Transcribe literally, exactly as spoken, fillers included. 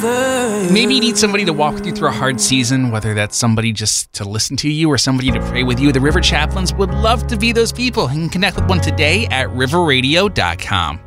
Maybe you need somebody to walk with you through a hard season, whether that's somebody just to listen to you or somebody to pray with you. The River Chaplains would love to be those people. You can connect with one today at river radio dot com.